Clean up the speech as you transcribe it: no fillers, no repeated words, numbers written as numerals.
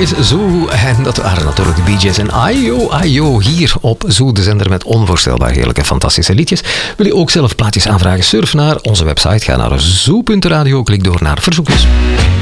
is Zoo. En dat waren natuurlijk de Bee Gees en Ayo Ayo hier op Zoo, de zender met onvoorstelbaar heerlijke, fantastische liedjes. Wil je ook zelf plaatjes aanvragen? Surf naar onze website. Ga naar zoo.radio, klik door naar verzoekjes.